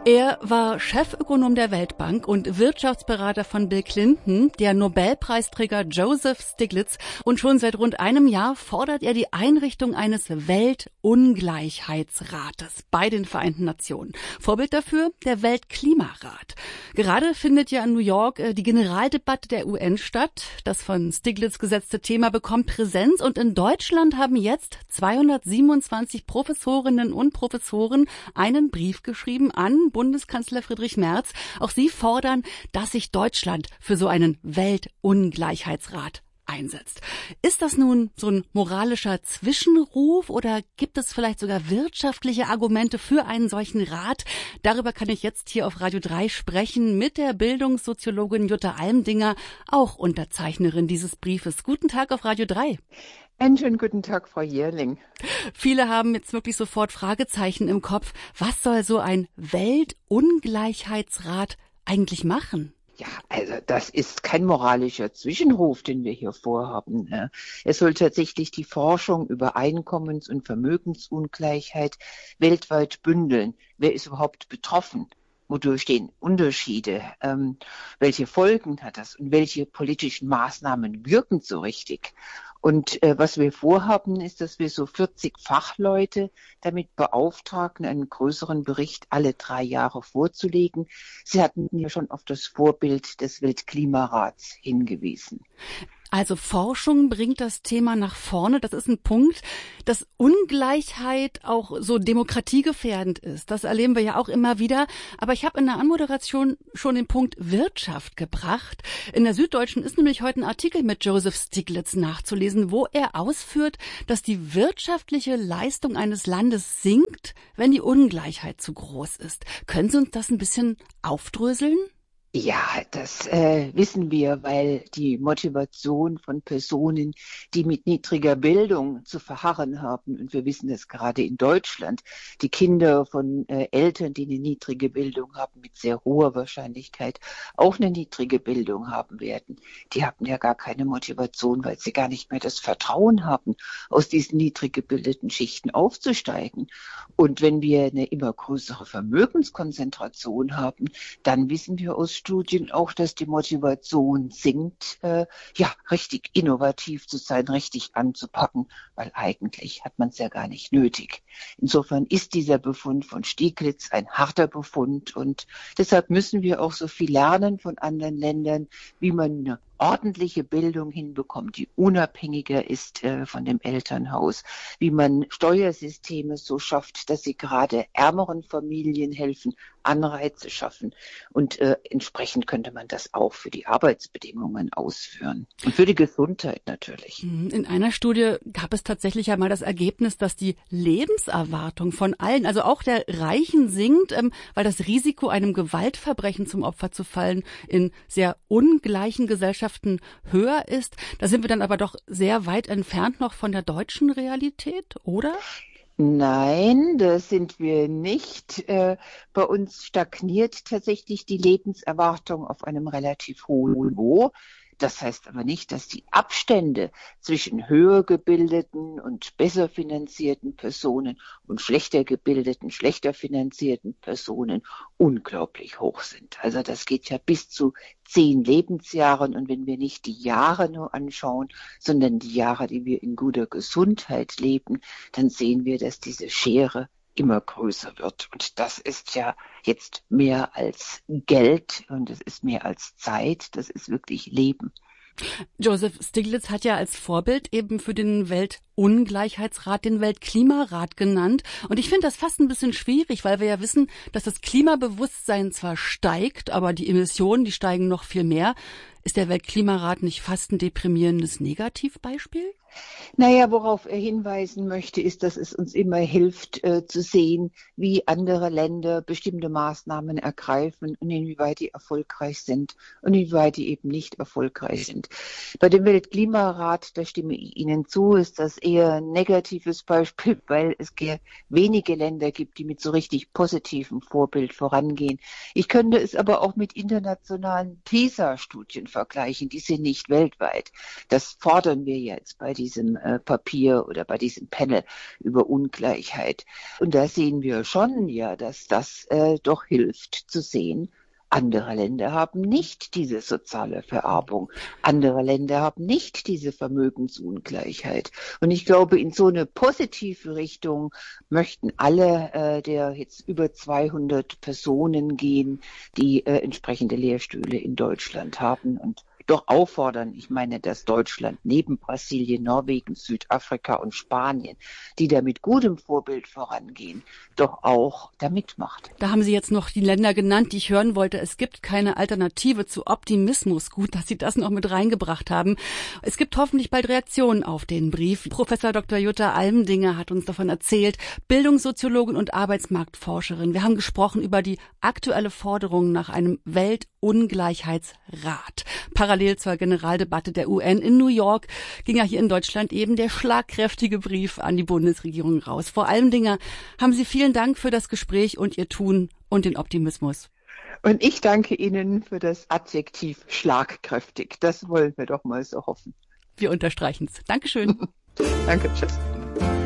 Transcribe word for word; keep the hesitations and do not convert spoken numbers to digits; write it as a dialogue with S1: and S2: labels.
S1: Er war Chefökonom der Weltbank und Wirtschaftsberater von Bill Clinton, der Nobelpreisträger Joseph Stiglitz. Und schon seit rund einem Jahr fordert er die Einrichtung eines Weltungleichheitsrates bei den Vereinten Nationen. Vorbild dafür der Weltklimarat. Gerade findet ja in New York die Generaldebatte der U N statt. Das von Stiglitz gesetzte Thema bekommt Präsenz. Und in Deutschland haben jetzt zweihundertsiebenundzwanzig Professorinnen und Professoren einen Brief geschrieben an Bundeskanzler Friedrich Merz. Auch sie fordern, dass sich Deutschland für so einen Weltungleichheitsrat einsetzt. Ist das nun so ein moralischer Zwischenruf oder gibt es vielleicht sogar wirtschaftliche Argumente für einen solchen Rat? Darüber kann ich jetzt hier auf Radio drei sprechen mit der Bildungssoziologin Jutta Almdinger, auch Unterzeichnerin dieses Briefes. Guten Tag auf Radio drei.
S2: Einen schönen guten Tag, Frau Jährling.
S1: Viele haben jetzt wirklich sofort Fragezeichen im Kopf. Was soll so ein Weltungleichheitsrat eigentlich machen?
S2: Ja, also das ist kein moralischer Zwischenruf, den wir hier vorhaben. Es soll tatsächlich die Forschung über Einkommens- und Vermögensungleichheit weltweit bündeln. Wer ist überhaupt betroffen? Wodurch stehen Unterschiede? Ähm, welche Folgen hat das? Und welche politischen Maßnahmen wirken so richtig? Und äh, was wir vorhaben, ist, dass wir so vierzig Fachleute damit beauftragen, einen größeren Bericht alle drei Jahre vorzulegen. Sie hatten ja schon auf das Vorbild des Weltklimarats hingewiesen.
S1: Also Forschung bringt das Thema nach vorne. Das ist ein Punkt, dass Ungleichheit auch so demokratiegefährdend ist. Das erleben wir ja auch immer wieder. Aber ich habe in der Anmoderation schon den Punkt Wirtschaft gebracht. In der Süddeutschen ist nämlich heute ein Artikel mit Joseph Stiglitz nachzulesen, wo er ausführt, dass die wirtschaftliche Leistung eines Landes sinkt, wenn die Ungleichheit zu groß ist. Können Sie uns das ein bisschen aufdröseln?
S2: Ja, das äh, wissen wir, weil die Motivation von Personen, die mit niedriger Bildung zu verharren haben, und wir wissen das gerade in Deutschland, die Kinder von äh, Eltern, die eine niedrige Bildung haben, mit sehr hoher Wahrscheinlichkeit auch eine niedrige Bildung haben werden. Die haben ja gar keine Motivation, weil sie gar nicht mehr das Vertrauen haben, aus diesen niedrig gebildeten Schichten aufzusteigen. Und wenn wir eine immer größere Vermögenskonzentration haben, dann wissen wir aus Studien auch, dass die Motivation sinkt, äh, ja, richtig innovativ zu sein, richtig anzupacken, weil eigentlich hat man es ja gar nicht nötig. Insofern ist dieser Befund von Stiglitz ein harter Befund und deshalb müssen wir auch so viel lernen von anderen Ländern, wie man eine ordentliche Bildung hinbekommt, die unabhängiger ist äh, von dem Elternhaus, wie man Steuersysteme so schafft, dass sie gerade ärmeren Familien helfen, Anreize schaffen. Und äh, entsprechend könnte man das auch für die Arbeitsbedingungen ausführen und für die Gesundheit natürlich.
S1: In einer Studie gab es tatsächlich ja mal das Ergebnis, dass die Lebenserwartung von allen, also auch der Reichen, sinkt, ähm, weil das Risiko, einem Gewaltverbrechen zum Opfer zu fallen, in sehr ungleichen Gesellschaften höher ist. Da sind wir dann aber doch sehr weit entfernt noch von der deutschen Realität, oder?
S2: Nein, das sind wir nicht. Äh, bei uns stagniert tatsächlich die Lebenserwartung auf einem relativ hohen Niveau. Das heißt aber nicht, dass die Abstände zwischen höher gebildeten und besser finanzierten Personen und schlechter gebildeten, schlechter finanzierten Personen unglaublich hoch sind. Also das geht ja bis zu zehn Lebensjahren. Und wenn wir nicht die Jahre nur anschauen, sondern die Jahre, die wir in guter Gesundheit leben, dann sehen wir, dass diese Schere immer größer wird. Und das ist ja jetzt mehr als Geld und es ist mehr als Zeit, das ist wirklich Leben.
S1: Joseph Stiglitz hat ja als Vorbild eben für den Weltungleichheitsrat den Weltklimarat genannt. Und ich finde das fast ein bisschen schwierig, weil wir ja wissen, dass das Klimabewusstsein zwar steigt, aber die Emissionen, die steigen noch viel mehr. Ist der Weltklimarat nicht fast ein deprimierendes Negativbeispiel?
S2: Naja, worauf er hinweisen möchte, ist, dass es uns immer hilft, äh, zu sehen, wie andere Länder bestimmte Maßnahmen ergreifen und inwieweit die erfolgreich sind und inwieweit die eben nicht erfolgreich sind. Bei dem Weltklimarat, da stimme ich Ihnen zu, ist das eher ein negatives Beispiel, weil es wenige Länder gibt, die mit so richtig positivem Vorbild vorangehen. Ich könnte es aber auch mit internationalen PISA-Studien vergleichen, die sind nicht weltweit. Das fordern wir jetzt bei diesem äh, Papier oder bei diesem Panel über Ungleichheit. Und da sehen wir schon ja, dass das äh, doch hilft zu sehen, andere Länder haben nicht diese soziale Vererbung. Andere Länder haben nicht diese Vermögensungleichheit. Und ich glaube, in so eine positive Richtung möchten alle äh, der jetzt über zweihundert Personen gehen, die äh, entsprechende Lehrstühle in Deutschland haben und doch auffordern, ich meine, dass Deutschland neben Brasilien, Norwegen, Südafrika und Spanien, die da mit gutem Vorbild vorangehen, doch auch da mitmacht.
S1: Da haben Sie jetzt noch die Länder genannt, die ich hören wollte. Es gibt keine Alternative zu Optimismus. Gut, dass Sie das noch mit reingebracht haben. Es gibt hoffentlich bald Reaktionen auf den Brief. Professor Doktor Jutta Almendinger hat uns davon erzählt, Bildungssoziologin und Arbeitsmarktforscherin. Wir haben gesprochen über die aktuelle Forderung nach einem Weltungleichheitsrat. Parallel zur Generaldebatte der U N in New York ging ja hier in Deutschland eben der schlagkräftige Brief an die Bundesregierung raus. Frau Almendinger, haben Sie vielen Dank für das Gespräch und Ihr Tun und den Optimismus.
S2: Und ich danke Ihnen für das Adjektiv schlagkräftig. Das wollen wir doch mal so hoffen.
S1: Wir unterstreichen es. Dankeschön.
S2: Danke, tschüss.